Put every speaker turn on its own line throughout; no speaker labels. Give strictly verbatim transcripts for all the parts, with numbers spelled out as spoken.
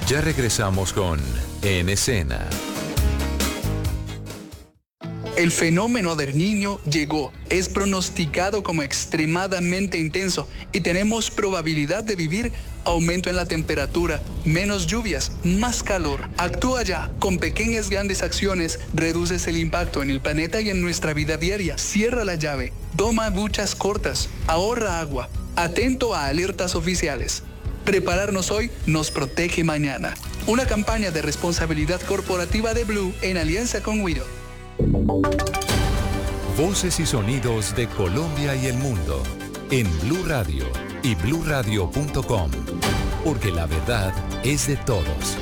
Ya regresamos con En Escena.
El fenómeno del Niño llegó, es pronosticado como extremadamente intenso y tenemos probabilidad de vivir aumento en la temperatura, menos lluvias, más calor. Actúa ya, con pequeñas grandes acciones, reduces el impacto en el planeta y en nuestra vida diaria. Cierra la llave, toma duchas cortas, ahorra agua, atento a alertas oficiales. Prepararnos hoy nos protege mañana. Una campaña de responsabilidad corporativa de Blue en alianza con Wido.
Voces y sonidos de Colombia y el mundo en Blue Radio y blue radio punto com, porque la verdad es de todos.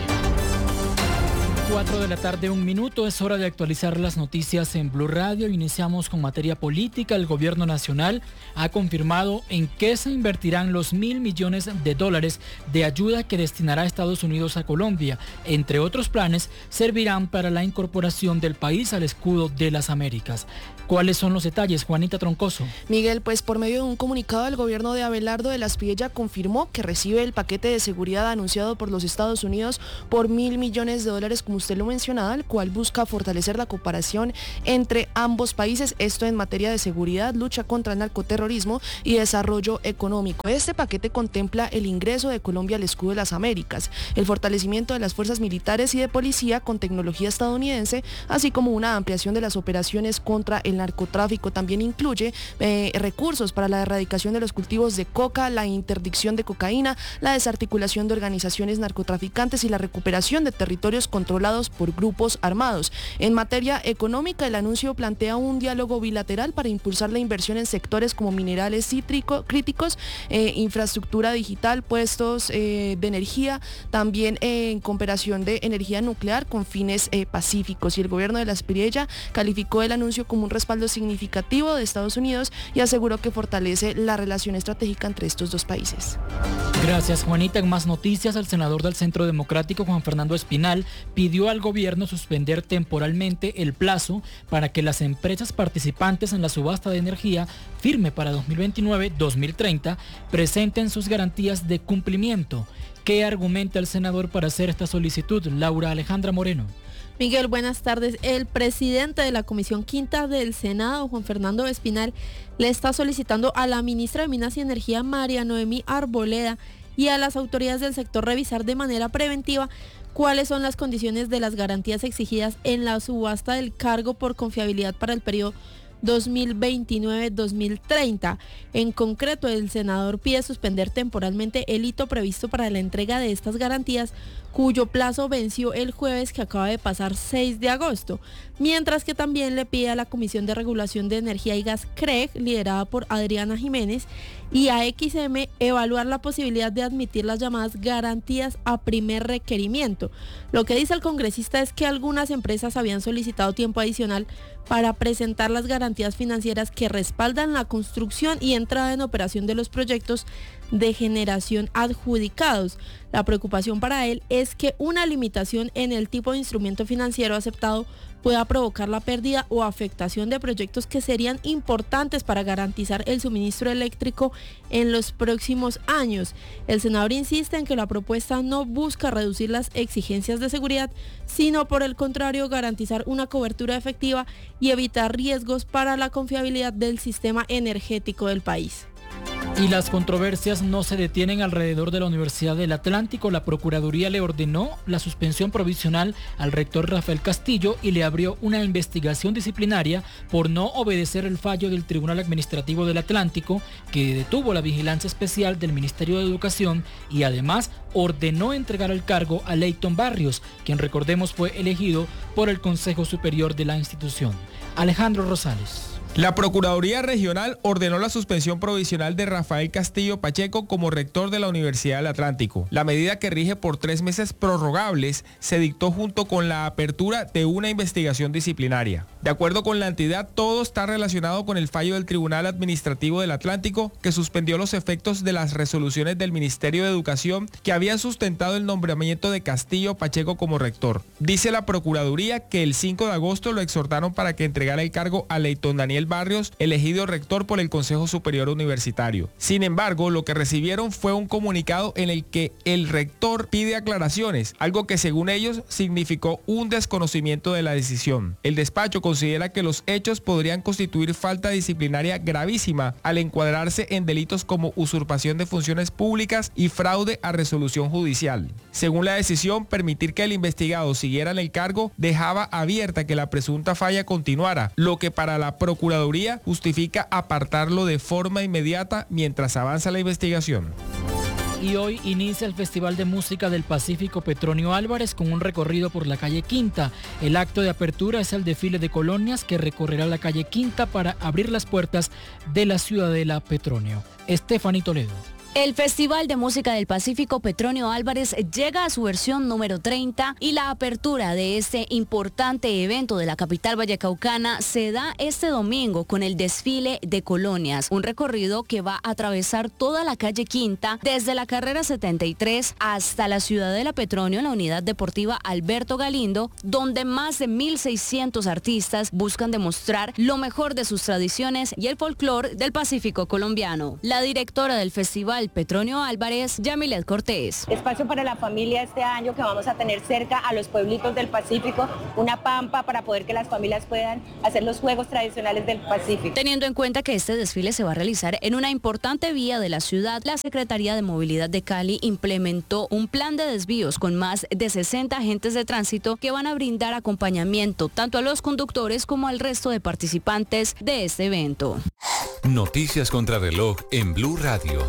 cuatro de la tarde, un minuto, es hora de actualizar las noticias en Blue Radio. Iniciamos con materia política. El gobierno nacional ha confirmado en qué se invertirán los mil millones de dólares de ayuda que destinará Estados Unidos a Colombia. Entre otros planes, servirán para la incorporación del país al escudo de las Américas. ¿Cuáles son los detalles, Juanita Troncoso?
Miguel, pues por medio de un comunicado, el gobierno de Abelardo de la Espriella confirmó que recibe el paquete de seguridad anunciado por los Estados Unidos por mil millones de dólares, como usted lo mencionaba, el cual busca fortalecer la cooperación entre ambos países, esto en materia de seguridad, lucha contra el narcoterrorismo y desarrollo económico. Este paquete contempla el ingreso de Colombia al escudo de las Américas, el fortalecimiento de las fuerzas militares y de policía con tecnología estadounidense, así como una ampliación de las operaciones contra el narcotráfico. También incluye eh, recursos para la erradicación de los cultivos de coca, la interdicción de cocaína, la desarticulación de organizaciones narcotraficantes y la recuperación de territorios controlados por grupos armados. En materia económica, el anuncio plantea un diálogo bilateral para impulsar la inversión en sectores como minerales cítrico, críticos, eh, infraestructura digital, puestos eh, de energía, también eh, en cooperación de energía nuclear con fines eh, pacíficos. Y el gobierno de la Espriella calificó el anuncio como un respaldo significativo de Estados Unidos y aseguró que fortalece la relación estratégica entre estos dos países.
Gracias, Juanita. En más noticias, el senador del Centro Democrático, Juan Fernando Espinal, pidió al gobierno suspender temporalmente el plazo para que las empresas participantes en la subasta de energía firme para dos mil veintinueve dos mil treinta presenten sus garantías de cumplimiento. ¿Qué argumenta el senador para hacer esta solicitud? Laura Alejandra Moreno.
Miguel, buenas tardes. El presidente de la Comisión Quinta del Senado, Juan Fernando Espinal, le está solicitando a la ministra de Minas y Energía, María Noemí Arboleda, y a las autoridades del sector revisar de manera preventiva cuáles son las condiciones de las garantías exigidas en la subasta del cargo por confiabilidad para el periodo dos mil veintinueve dos mil treinta. En concreto, el senador pide suspender temporalmente el hito previsto para la entrega de estas garantías, cuyo plazo venció el jueves que acaba de pasar, seis de agosto, mientras que también le pide a la Comisión de Regulación de Energía y Gas, C R E G, liderada por Adriana Jiménez, y a X M evaluar la posibilidad de admitir las llamadas garantías a primer requerimiento. Lo que dice el congresista es que algunas empresas habían solicitado tiempo adicional para presentar las garantías financieras que respaldan la construcción y entrada en operación de los proyectos de generación adjudicados. La preocupación para él es que una limitación en el tipo de instrumento financiero aceptado pueda provocar la pérdida o afectación de proyectos que serían importantes para garantizar el suministro eléctrico en los próximos años. El senador insiste en que la propuesta no busca reducir las exigencias de seguridad, sino por el contrario garantizar una cobertura efectiva y evitar riesgos para la confiabilidad del sistema energético del país.
Y las controversias no se detienen alrededor de la Universidad del Atlántico. La Procuraduría le ordenó la suspensión provisional al rector Rafael Castillo y le abrió una investigación disciplinaria por no obedecer el fallo del Tribunal Administrativo del Atlántico, que detuvo la vigilancia especial del Ministerio de Educación y además ordenó entregar el cargo a Leyton Barrios, quien, recordemos, fue elegido por el Consejo Superior de la institución. Alejandro Rosales.
La Procuraduría Regional ordenó la suspensión provisional de Rafael Castillo Pacheco como rector de la Universidad del Atlántico. La medida, que rige por tres meses prorrogables, se dictó junto con la apertura de una investigación disciplinaria. De acuerdo con la entidad, todo está relacionado con el fallo del Tribunal Administrativo del Atlántico, que suspendió los efectos de las resoluciones del Ministerio de Educación que habían sustentado el nombramiento de Castillo Pacheco como rector. Dice la Procuraduría que el cinco de agosto lo exhortaron para que entregara el cargo a Leyton Daniel Miguel Barrios, elegido rector por el Consejo Superior Universitario. Sin embargo, lo que recibieron fue un comunicado en el que el rector pide aclaraciones, algo que según ellos significó un desconocimiento de la decisión. El despacho considera que los hechos podrían constituir falta disciplinaria gravísima al encuadrarse en delitos como usurpación de funciones públicas y fraude a resolución judicial. Según la decisión, permitir que el investigado siguiera en el cargo dejaba abierta que la presunta falla continuara, lo que para la Procuraduría justifica apartarlo de forma inmediata mientras avanza la investigación.
Y hoy inicia el Festival de Música del Pacífico Petronio Álvarez con un recorrido por la calle Quinta. El acto de apertura es el desfile de colonias que recorrerá la calle Quinta para abrir las puertas de la Ciudadela Petronio. Estefanía Toledo.
El Festival de Música del Pacífico Petronio Álvarez llega a su versión número treinta y la apertura de este importante evento de la capital vallecaucana se da este domingo con el desfile de colonias, un recorrido que va a atravesar toda la calle Quinta desde la carrera setenta y tres hasta la Ciudadela Petronio en la unidad deportiva Alberto Galindo, donde más de mil seiscientos artistas buscan demostrar lo mejor de sus tradiciones y el folclore del Pacífico colombiano. La directora del festival Petronio Álvarez, Yamilet Cortés.
Espacio para la familia este año que vamos a tener cerca a los pueblitos del Pacífico, una pampa para poder que las familias puedan hacer los juegos tradicionales del Pacífico.
Teniendo en cuenta que este desfile se va a realizar en una importante vía de la ciudad, la Secretaría de Movilidad de Cali implementó un plan de desvíos con más de sesenta agentes de tránsito que van a brindar acompañamiento tanto a los conductores como al resto de participantes de este evento.
Noticias contra reloj en Blue Radio.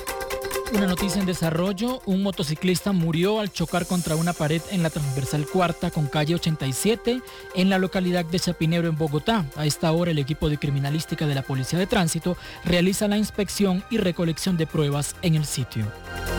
Una noticia en desarrollo, un motociclista murió al chocar contra una pared en la transversal cuarta con calle ochenta y siete en la localidad de Chapinero en Bogotá. A esta hora el equipo de criminalística de la Policía de Tránsito realiza la inspección y recolección de pruebas en el sitio.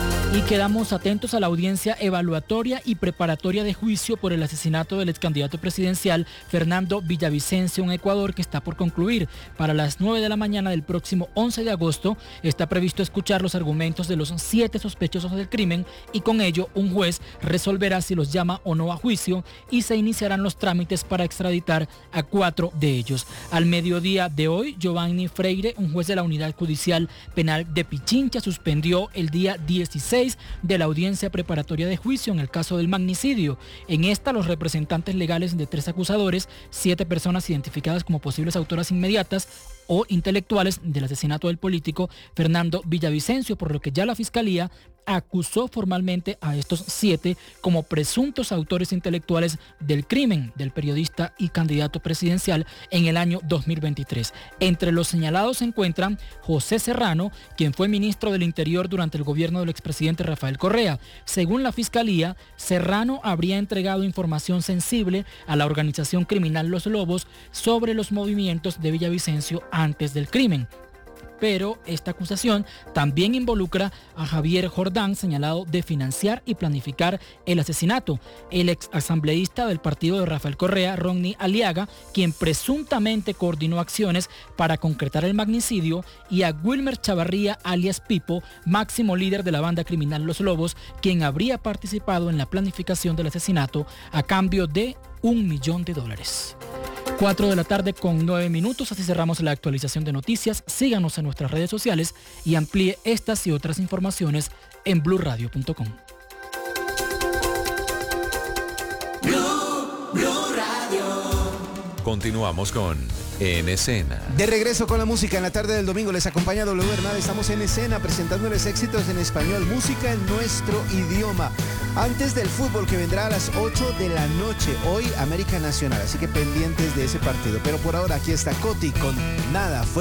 Y quedamos atentos a la audiencia evaluatoria y preparatoria de juicio por el asesinato del ex candidato presidencial Fernando Villavicencio en Ecuador, que está por concluir. Para las nueve de la mañana del próximo once de agosto está previsto escuchar los argumentos de los siete sospechosos del crimen y con ello un juez resolverá si los llama o no a juicio y se iniciarán los trámites para extraditar a cuatro de ellos. Al mediodía de hoy, Giovanni Freire, un juez de la Unidad Judicial Penal de Pichincha, suspendió el día dieciséis de la audiencia preparatoria de juicio en el caso del magnicidio. En esta, los representantes legales de tres acusadores, siete personas identificadas como posibles autoras inmediatas o intelectuales del asesinato del político Fernando Villavicencio, por lo que ya la Fiscalía acusó formalmente a estos siete como presuntos autores intelectuales del crimen del periodista y candidato presidencial en el año dos mil veintitrés. Entre los señalados se encuentran José Serrano, quien fue ministro del Interior durante el gobierno del expresidente Rafael Correa. Según la Fiscalía, Serrano habría entregado información sensible a la organización criminal Los Lobos sobre los movimientos de Villavicencio antes del crimen. Pero esta acusación también involucra a Javier Jordán, señalado de financiar y planificar el asesinato, el ex asambleísta del partido de Rafael Correa, Ronnie Aliaga, quien presuntamente coordinó acciones para concretar el magnicidio, y a Wilmer Chavarría, alias Pipo, máximo líder de la banda criminal Los Lobos, quien habría participado en la planificación del asesinato a cambio de un millón de dólares. cuatro de la tarde con nueve minutos, así cerramos la actualización de noticias. Síganos en nuestras redes sociales y amplíe estas y otras informaciones en blue radio punto com.
Blue, Blue Radio. Continuamos con En Escena.
De regreso con la música en la tarde del domingo, les acompaña W Bernal. Estamos en escena presentándoles éxitos en español, música en nuestro idioma. Antes del fútbol que vendrá a las ocho de la noche, hoy América Nacional, así que pendientes de ese partido. Pero por ahora aquí está Coti con Nada Fue